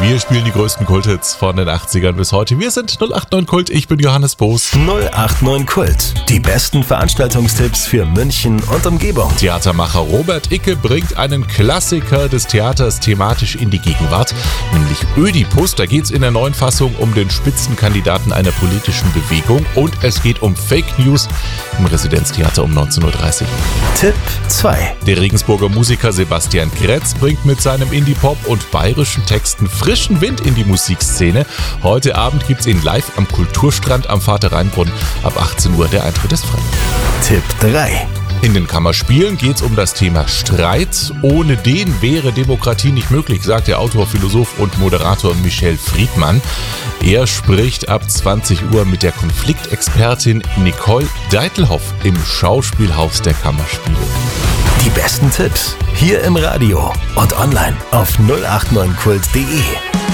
Wir spielen die größten Kulthits von den 80ern bis heute. Wir sind 089 Kult, ich bin Johannes Boos. 089 Kult, die besten Veranstaltungstipps für München und Umgebung. Theatermacher Robert Icke bringt einen Klassiker des Theaters thematisch in die Gegenwart, nämlich Ödipus. Da geht es in der neuen Fassung um den Spitzenkandidaten einer politischen Bewegung und es geht um Fake News im Residenztheater um 19.30 Uhr. Tipp 2. Der Regensburger Musiker Sebastian Kretz bringt mit seinem Indie-Pop und bayerischen Texten frischen Wind in die Musikszene. Heute Abend gibt's ihn live am Kulturstrand am Vater-Rhein-Brunnen. Ab 18 Uhr der Eintritt ist frei. Tipp 3. In den Kammerspielen geht es um das Thema Streit. Ohne den wäre Demokratie nicht möglich, sagt der Autor, Philosoph und Moderator Michel Friedmann. Er spricht ab 20 Uhr mit der Konfliktexpertin Nicole Deitelhoff im Schauspielhaus der Kammerspiele. Die besten Tipps hier im Radio und online auf 089kult.de.